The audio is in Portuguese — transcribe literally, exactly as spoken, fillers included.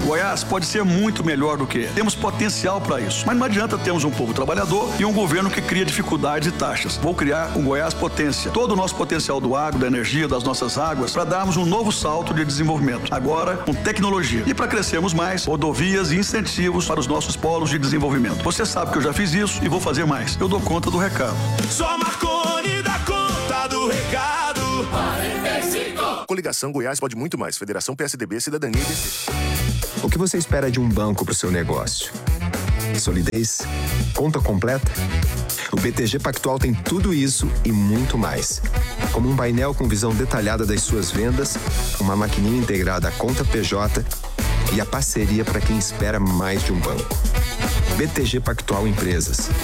Goiás pode ser muito melhor do que é. Temos potencial para isso. Mas não adianta termos um povo trabalhador e um governo que cria dificuldades e taxas. Vou criar um Goiás Potência. Todo o nosso potencial do agro, da energia, das nossas águas, para darmos um novo salto de desenvolvimento. Agora, com tecnologia. E para crescermos mais, rodovias e incentivos para os nossos polos de desenvolvimento. Você sabe que eu já fiz isso e vou fazer mais. Eu dou conta do recado. Só Marconi dá conta do recado. quarenta e cinco. Coligação Goiás pode muito mais. Federação P S D B, Cidadania e B C. O que você espera de um banco para o seu negócio? Solidez? Conta completa? O B T G Pactual tem tudo isso e muito mais. Como um painel com visão detalhada das suas vendas, uma maquininha integrada à conta P J e a parceria para quem espera mais de um banco. B T G Pactual Empresas.